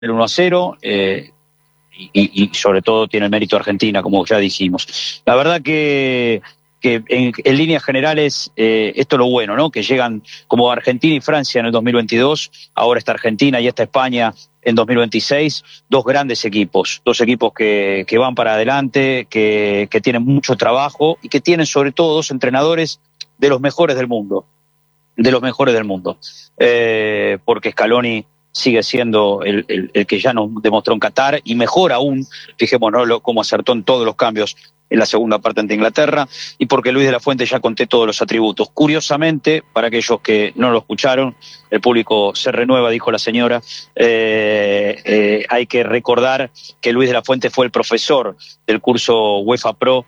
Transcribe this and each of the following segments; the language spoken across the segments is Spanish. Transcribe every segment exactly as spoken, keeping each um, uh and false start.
el uno a cero, eh, y, y sobre todo tiene el mérito Argentina, como ya dijimos. La verdad que, que en, en líneas generales eh, esto es lo bueno, ¿no? Que llegan como Argentina y Francia en el dos mil veintidós, ahora está Argentina y está España en dos mil veintiséis, dos grandes equipos, dos equipos que, que van para adelante, que, que tienen mucho trabajo y que tienen sobre todo dos entrenadores de los mejores del mundo, de los mejores del mundo, eh, porque Scaloni sigue siendo el, el, el que ya nos demostró en Qatar, y mejor aún, fijémonos lo, cómo acertó en todos los cambios en la segunda parte ante Inglaterra, y porque Luis de la Fuente ya conté todos los atributos. Curiosamente, para aquellos que no lo escucharon, el público se renueva, dijo la señora, eh, eh, hay que recordar que Luis de la Fuente fue el profesor del curso UEFA Pro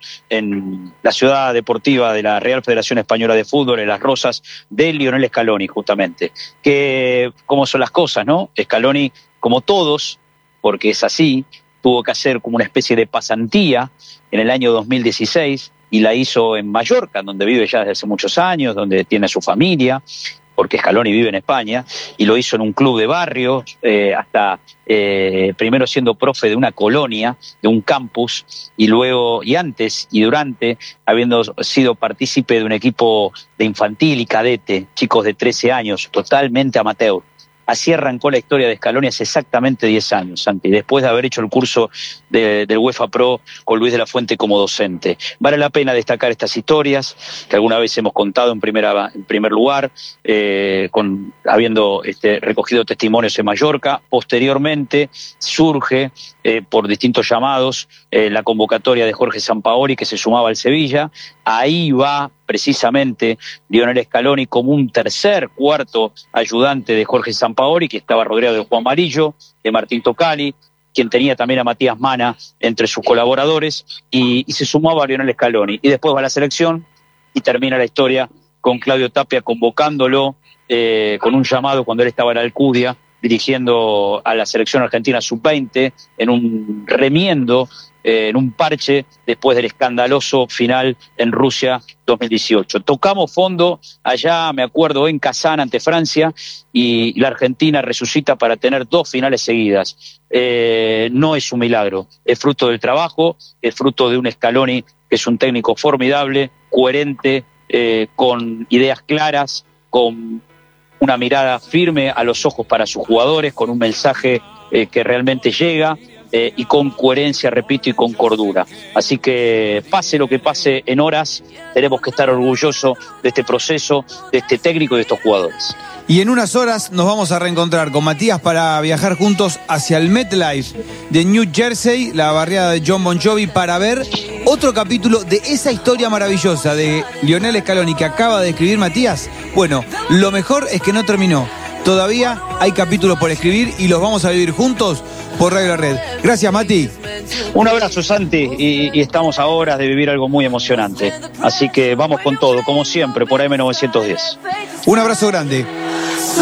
en la ciudad deportiva de la Real Federación Española de Fútbol, en Las Rozas, de Lionel Scaloni, justamente. Que, ¿cómo son las cosas, no? Scaloni, como todos, porque es así, tuvo que hacer como una especie de pasantía en el año dos mil dieciséis, y la hizo en Mallorca, donde vive ya desde hace muchos años, donde tiene su familia, porque Scaloni vive en España, y lo hizo en un club de barrio, eh, hasta eh, primero siendo profe de una colonia, de un campus, y luego, y antes y durante, habiendo sido partícipe de un equipo de infantil y cadete, chicos de trece años, totalmente amateur. Así arrancó la historia de Scaloni hace exactamente diez años, Santi, después de haber hecho el curso de, del UEFA Pro con Luis de la Fuente como docente. Vale la pena destacar estas historias que alguna vez hemos contado en, primera, en primer lugar, eh, con, habiendo este, recogido testimonios en Mallorca. Posteriormente surge, eh, por distintos llamados, eh, la convocatoria de Jorge Sampaoli, que se sumaba al Sevilla. Ahí va precisamente Lionel Scaloni como un tercer, cuarto ayudante de Jorge Sampaoli, que estaba rodeado de Juan Marillo, de Martín Tocali, quien tenía también a Matías Mana entre sus colaboradores, y, y se sumaba a Lionel Scaloni. Y después va a la selección y termina la historia con Claudio Tapia convocándolo eh, con un llamado cuando él estaba en Alcudia, dirigiendo a la selección argentina sub veinte en un remiendo, eh, en un parche después del escandaloso final en Rusia dos mil dieciocho. Tocamos fondo allá, me acuerdo, en Kazán ante Francia, y la Argentina resucita para tener dos finales seguidas. Eh, no es un milagro, es fruto del trabajo, es fruto de un Scaloni que es un técnico formidable, coherente, eh, con ideas claras, con una mirada firme a los ojos para sus jugadores, con un mensaje eh, que realmente llega, eh, y con coherencia, repito, y con cordura. Así que pase lo que pase en horas, tenemos que estar orgullosos de este proceso, de este técnico y de estos jugadores. Y en unas horas nos vamos a reencontrar con Matías para viajar juntos hacia el MetLife de New Jersey, la barriada de John Bon Jovi, para ver otro capítulo de esa historia maravillosa de Lionel Scaloni que acaba de escribir Matías. Bueno, lo mejor es que no terminó. Todavía hay capítulos por escribir y los vamos a vivir juntos por Radio La Red. Gracias, Mati. Un abrazo, Santi, y, y estamos a horas de vivir algo muy emocionante. Así que vamos con todo, como siempre, por A M novecientos diez. Un abrazo grande.